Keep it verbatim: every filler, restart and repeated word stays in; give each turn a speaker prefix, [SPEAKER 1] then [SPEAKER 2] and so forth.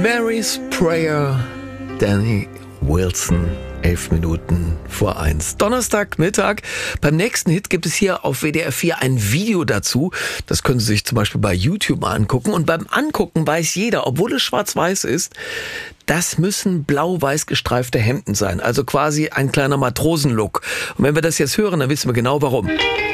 [SPEAKER 1] Mary's Prayer, Danny Wilson, elf Minuten vor eins. Donnerstagmittag. Beim nächsten Hit gibt es hier auf W D R vier ein Video dazu. Das können Sie sich zum Beispiel bei YouTube mal angucken. Und beim Angucken weiß jeder, obwohl es schwarz-weiß ist, das müssen blau-weiß gestreifte Hemden sein. Also quasi ein kleiner Matrosenlook. Und wenn wir das jetzt hören, dann wissen wir genau warum.